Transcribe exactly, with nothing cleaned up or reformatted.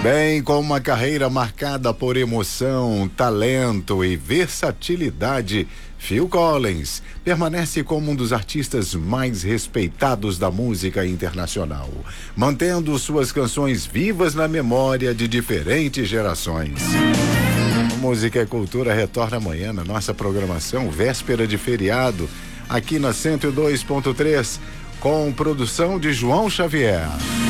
Bem, com uma carreira marcada por emoção, talento e versatilidade, Phil Collins permanece como um dos artistas mais respeitados da música internacional, mantendo suas canções vivas na memória de diferentes gerações. Música e Cultura retorna amanhã na nossa programação, véspera de feriado, aqui na cento e dois ponto três, com produção de João Xavier.